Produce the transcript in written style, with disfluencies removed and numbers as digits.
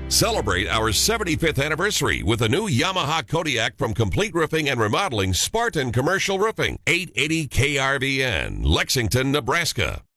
Celebrate our 75th anniversary with a new Yamaha Kodiak from Complete Roofing and Remodeling Spartan Commercial Roofing, 880 KRVN, Lexington, Nebraska.